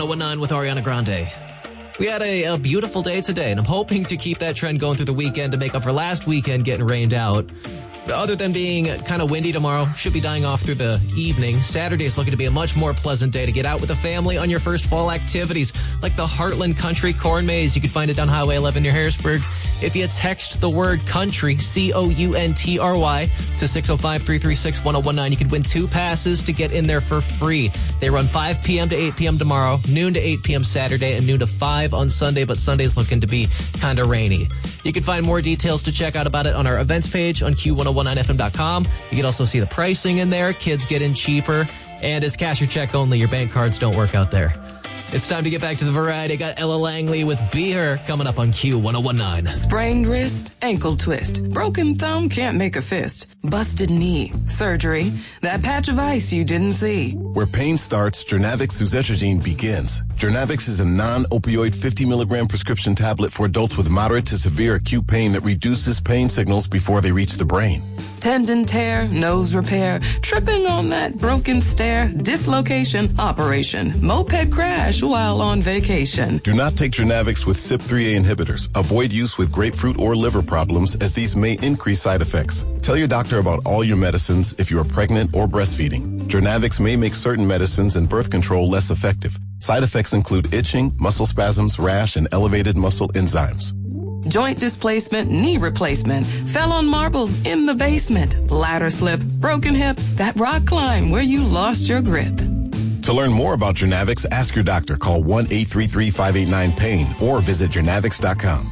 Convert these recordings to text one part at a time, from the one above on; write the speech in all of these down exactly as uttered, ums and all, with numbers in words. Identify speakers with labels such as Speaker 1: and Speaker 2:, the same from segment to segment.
Speaker 1: oh one nine with Ariana Grande. We had a, a beautiful day today, and I'm hoping to keep that trend going through the weekend to make up for last weekend getting rained out. Other than being kind of windy tomorrow, should be dying off through the evening. Saturday is looking to be a much more pleasant day to get out with the family on your first fall activities, like the Heartland Country Corn Maze. You can find it down Highway eleven near Harrisburg. If you text the word country, C O U N T R Y, to six oh five, three three six, one oh one nine, you could win two passes to get in there for free. They run five p.m. to eight p.m. tomorrow, noon to eight p.m. Saturday, and noon to five on Sunday, but Sunday's looking to be kind of rainy. You can find more details to check out about it on our events page on Q ten nineteen F M dot com. You can also see the pricing in there. Kids get in cheaper. And it's cash or check only. Your bank cards don't work out there. It's time to get back to the variety. I got Ella Langley with Be Her coming up on Q ten nineteen.
Speaker 2: Sprained wrist, ankle twist, broken thumb, can't make a fist, busted knee, surgery, that patch of ice you didn't see.
Speaker 3: Where pain starts, Jernavix suzetrigine begins. Jernavix is a non-opioid fifty milligram prescription tablet for adults with moderate to severe acute pain that reduces pain signals before they reach the brain.
Speaker 2: Tendon tear, nose repair, tripping on that broken stair, dislocation, operation, moped crash while on vacation.
Speaker 3: Do not take Jernavix with C Y P three A inhibitors. Avoid use with grapefruit or liver problems, as these may increase side effects. Tell your doctor about all your medicines if you are pregnant or breastfeeding. Jernavix may make certain medicines and birth control less effective. Side effects include itching, muscle spasms, rash, and elevated muscle enzymes.
Speaker 2: Joint displacement, knee replacement, fell on marbles in the basement, ladder slip, broken hip, that rock climb where you lost your grip.
Speaker 3: To learn more about Jernavix, ask your doctor. Call one eight three three, five eight nine, pain or visit jernavix dot com.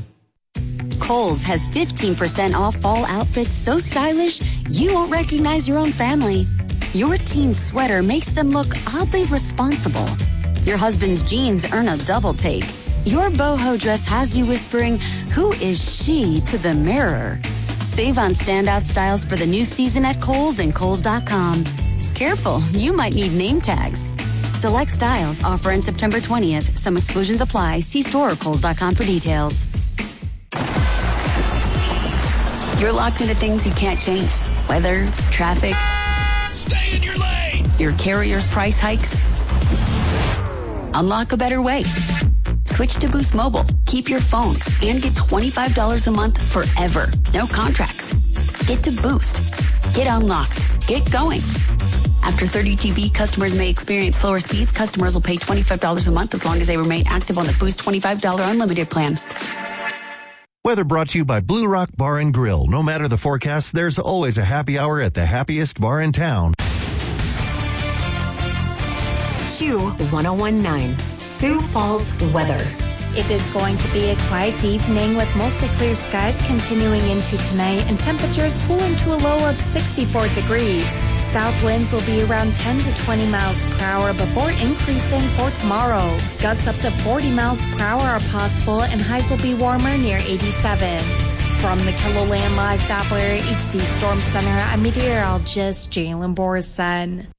Speaker 4: Kohl's has fifteen percent off fall outfits so stylish you won't recognize your own family. Your teen's sweater makes them look oddly responsible. Your husband's jeans earn a double take. Your boho dress has you whispering, "Who is she?" to the mirror. Save on standout styles for the new season at Kohl's and Kohl's dot com. Careful, you might need name tags. Select styles offer in September twentieth. Some exclusions apply. See store or Kohl's dot com for details. You're locked into things you can't change. Weather, traffic.
Speaker 5: Stay in your lane!
Speaker 4: Your carrier's price hikes. Unlock a better way. Switch to Boost Mobile. Keep your phone and get twenty-five dollars a month forever. No contracts. Get to Boost. Get unlocked. Get going. After thirty G B, customers may experience slower speeds. Customers will pay twenty-five dollars a month as long as they remain active on the Boost twenty-five dollars unlimited plan.
Speaker 6: Weather brought to you by Blue Rock Bar and Grill. No matter the forecast, there's always a happy hour at the happiest bar in town.
Speaker 7: Q ten nineteen. Sioux Falls weather.
Speaker 8: It is going to be a quiet evening with mostly clear skies continuing into tonight and temperatures cooling to a low of sixty-four degrees. South winds will be around ten to twenty miles per hour before increasing for tomorrow. Gusts up to forty miles per hour are possible and highs will be warmer near eighty-seven. From the KELOLAND Live Doppler H D Storm Center, I'm meteorologist Jalen Borson.